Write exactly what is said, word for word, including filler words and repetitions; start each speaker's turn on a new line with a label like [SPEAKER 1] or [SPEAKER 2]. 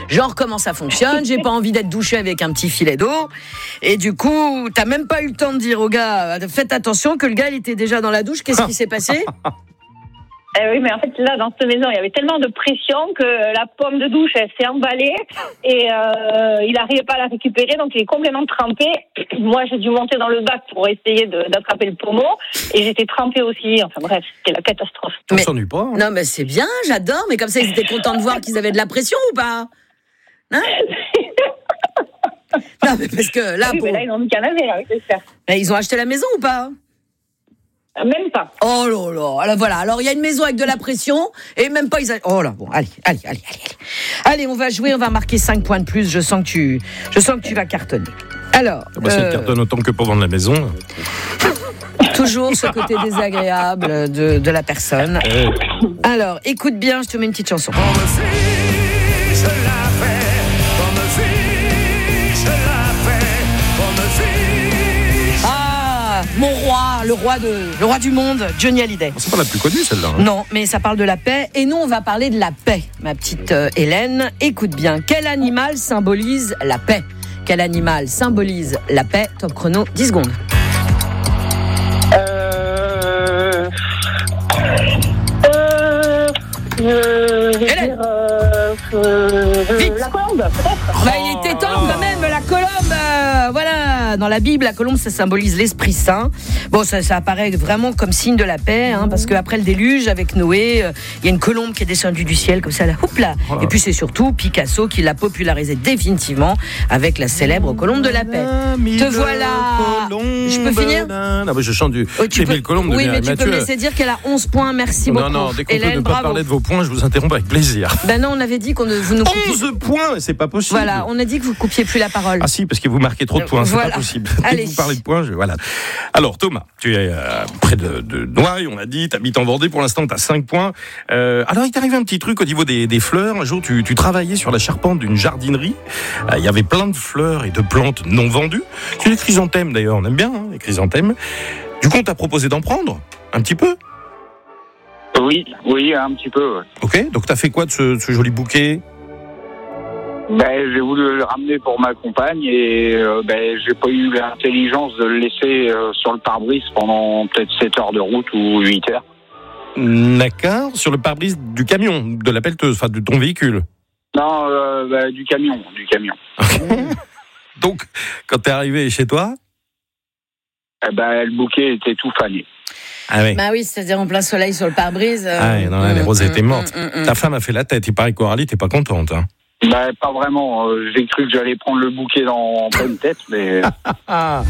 [SPEAKER 1] genre comment ça fonctionne, j'ai pas envie d'être douché avec un petit filet d'eau. Et du coup, t'as même pas eu le temps de dire au gars, faites attention que le gars il était déjà dans la douche, qu'est-ce qui s'est passé ?
[SPEAKER 2] Eh oui, mais en fait, là, dans cette maison, il y avait tellement de pression que la pomme de douche, elle s'est emballée et euh, il n'arrivait pas à la récupérer, donc il est complètement trempé. Moi, j'ai dû monter dans le bac pour essayer de, d'attraper le pommeau et j'étais trempée aussi. Enfin bref, c'était la catastrophe.
[SPEAKER 3] On s'ennuie pas. Hein.
[SPEAKER 1] Non, mais c'est bien, j'adore, mais comme ça, ils étaient contents de voir qu'ils avaient de la pression ou pas ? Hein ? Non, mais parce que là,
[SPEAKER 2] oui,
[SPEAKER 1] pour...
[SPEAKER 2] mais là, ils n'ont mis qu'un avait, là, c'est sûr.
[SPEAKER 1] Ils ont acheté la maison ou pas ?
[SPEAKER 2] Même pas.
[SPEAKER 1] Oh là là, alors voilà, alors il y a une maison avec de la pression et même pas ils a... Oh là, bon, allez, allez, allez, allez. Allez, on va jouer, on va marquer cinq points de plus, je sens que tu je sens que tu vas cartonner. Alors,
[SPEAKER 3] ah bah, euh... si elle cartonne autant que pour vendre la maison.
[SPEAKER 1] Toujours ce côté désagréable de, de la personne.
[SPEAKER 3] Euh...
[SPEAKER 1] Alors, écoute bien, je te mets une petite chanson. Mon roi, le roi de, le roi du monde, Johnny Hallyday.
[SPEAKER 3] C'est pas la plus connue celle-là. Hein.
[SPEAKER 1] Non, mais ça parle de la paix. Et nous, on va parler de la paix, ma petite euh, Hélène. Écoute bien, quel animal symbolise la paix ? Quel animal symbolise la paix ? Top chrono, dix secondes.
[SPEAKER 2] Euh... Euh... Euh... Je vais dire... Euh... euh la colombe, peut-être.
[SPEAKER 1] Bah, il était temps quand même, la colombe. Euh, voilà, dans la Bible, la colombe, ça symbolise l'Esprit Saint. Bon, ça, ça apparaît vraiment comme signe de la paix, hein, parce qu'après le déluge, avec Noé, il euh, y a une colombe qui est descendue du ciel, comme ça, là, houp là. Oh. Et puis c'est surtout Picasso qui l'a popularisé définitivement avec la célèbre colombe de la paix. Te voilà. Je peux finir ?
[SPEAKER 3] Non, mais je chante du.
[SPEAKER 1] Oh, tu
[SPEAKER 3] J'ai
[SPEAKER 1] peux...
[SPEAKER 3] mis le colombe de
[SPEAKER 1] Oui, mais tu
[SPEAKER 3] Mathieu.
[SPEAKER 1] peux me laisser dire qu'elle a onze points. Merci beaucoup.
[SPEAKER 3] Non, non, dès qu'on
[SPEAKER 1] Hélène,
[SPEAKER 3] peut ne pas
[SPEAKER 1] bravo.
[SPEAKER 3] parler de vos points, je vous interromps avec plaisir.
[SPEAKER 1] Ben non, on avait dit qu'on ne vous nous coupiez...
[SPEAKER 3] onze points, c'est pas possible.
[SPEAKER 1] Voilà, on a dit que vous coupiez plus la parole.
[SPEAKER 3] Ah si, parce que vous marquez trop de points,
[SPEAKER 1] voilà.
[SPEAKER 3] C'est pas possible. Dès que vous parlez de points, je... voilà. Alors Thomas, tu es euh, près de, de Noailles, on a dit, tu habites en Vendée, pour l'instant tu as cinq points. Euh, alors il t'est arrivé un petit truc au niveau des, des fleurs. Un jour, tu, tu travaillais sur la charpente d'une jardinerie. Il euh, y avait plein de fleurs et de plantes non vendues. C'est les chrysanthèmes d'ailleurs, on aime bien hein, les chrysanthèmes. Du coup, on t'a proposé d'en prendre un petit peu.
[SPEAKER 4] Oui, oui, un petit peu. Ouais.
[SPEAKER 3] Ok, donc t'as fait quoi de ce, de ce joli bouquet ?
[SPEAKER 4] Ben, j'ai voulu le ramener pour ma compagne et euh, ben, j'ai pas eu l'intelligence de le laisser euh, sur le pare-brise pendant peut-être sept heures de route ou huit heures.
[SPEAKER 3] D'accord, sur le pare-brise du camion, de la pelleteuse, enfin de ton véhicule.
[SPEAKER 4] Non, euh, ben, du camion, du camion.
[SPEAKER 3] Donc, quand t'es arrivé chez toi,
[SPEAKER 4] eh ben, le bouquet était tout fané.
[SPEAKER 3] Ah oui.
[SPEAKER 1] Bah oui, c'est-à-dire en plein soleil sur le pare-brise. Euh...
[SPEAKER 3] Ah non, les roses étaient mortes.
[SPEAKER 1] Mmh, mmh, mmh.
[SPEAKER 3] Ta femme a fait la tête. Il paraît que Coralie, t'es pas contente. Hein.
[SPEAKER 4] Ben, pas vraiment. J'ai cru que j'allais prendre le bouquet dans en pleine tête, mais...